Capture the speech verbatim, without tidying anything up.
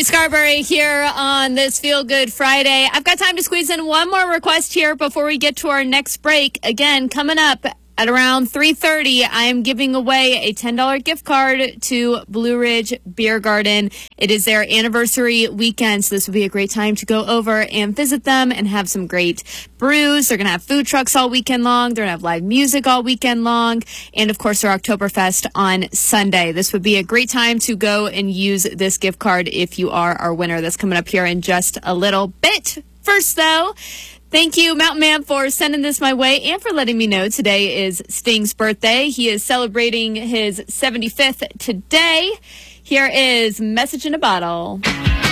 Joey Scarberry here on this Feel Good Friday. I've got time to squeeze in one more request here before we get to our next break. Again, coming up at around three thirty, I am giving away a ten dollars gift card to Blue Ridge Beer Garden. It is their anniversary weekend, so this would be a great time to go over and visit them and have some great brews. They're going to have food trucks all weekend long. They're going to have live music all weekend long. And, of course, their Oktoberfest on Sunday. This would be a great time to go and use this gift card if you are our winner. That's coming up here in just a little bit. First, though, thank you, Mountain Man, for sending this my way and for letting me know today is Sting's birthday. He is celebrating his seventy-fifth today. Here is Message in a Bottle.